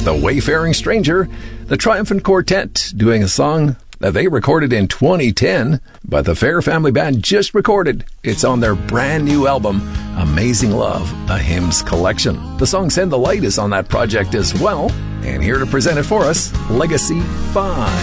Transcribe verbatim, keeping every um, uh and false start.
A Wayfaring Stranger, the Triumphant Quartet doing a song that they recorded in twenty ten, but the Fair Family Band just recorded. It's on their brand new album, Amazing Love, a Hymns Collection. The song Send the Light is on that project as well. And here to present it for us, Legacy five.